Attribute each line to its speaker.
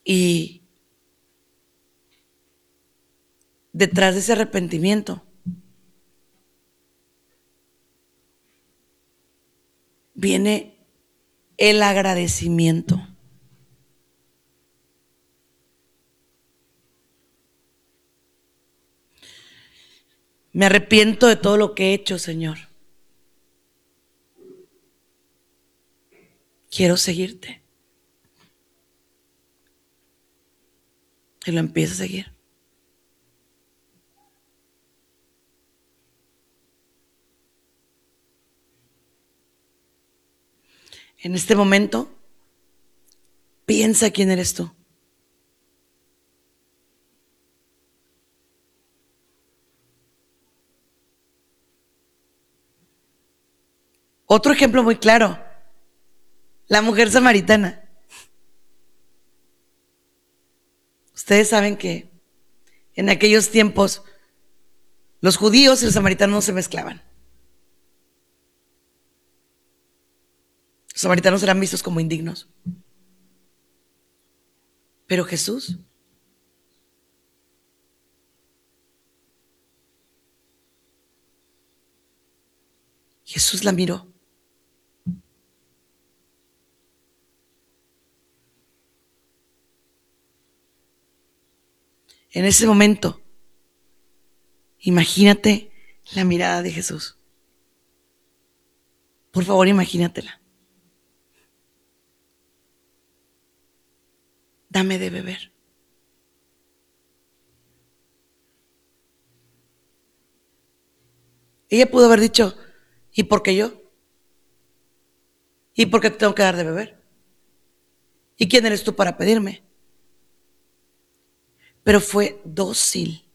Speaker 1: Y detrás de ese arrepentimiento viene el agradecimiento. Me arrepiento de todo lo que he hecho, Señor. Quiero seguirte. Y lo empieza a seguir. En este momento, piensa quién eres tú. Otro ejemplo muy claro, la mujer samaritana. Ustedes saben que en aquellos tiempos los judíos y los samaritanos no se mezclaban. Los samaritanos eran vistos como indignos. Pero Jesús la miró. En ese momento, imagínate la mirada de Jesús. Por favor, imagínatela. Dame de beber. Ella pudo haber dicho, ¿y por qué yo? ¿Y por qué te tengo que dar de beber? ¿Y quién eres tú para pedirme? Pero fue dócil.